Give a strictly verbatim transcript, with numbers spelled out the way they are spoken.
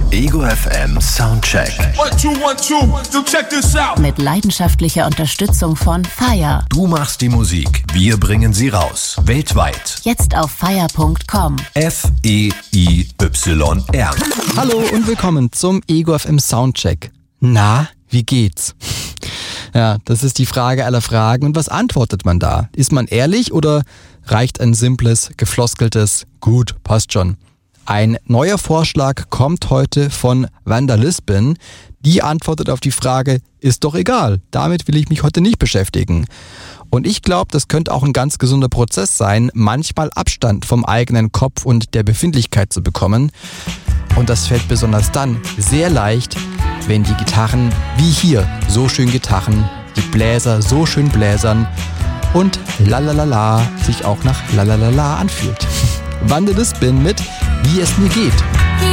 Ego F M Soundcheck. One, two, one, two. So check this out. Mit leidenschaftlicher Unterstützung von Fire. Du machst die Musik, wir bringen sie raus. Weltweit. Jetzt auf fire punkt com. F E I Y R. Hallo und willkommen zum Ego F M Soundcheck. Na, wie geht's? Ja, das ist die Frage aller Fragen. Und was antwortet man da? Ist man ehrlich oder reicht ein simples, gefloskeltes Gut, passt schon? Ein neuer Vorschlag kommt heute von Wanda Lisbon. Die antwortet auf die Frage, ist doch egal, damit will ich mich heute nicht beschäftigen. Und ich glaube, das könnte auch ein ganz gesunder Prozess sein, manchmal Abstand vom eigenen Kopf und der Befindlichkeit zu bekommen. Und das fällt besonders dann sehr leicht, wenn die Gitarren wie hier so schön Gitarren, die Bläser so schön bläsern und lalalala sich auch nach lalalala anfühlt. Wanda Lisbon mit Wie es mir geht.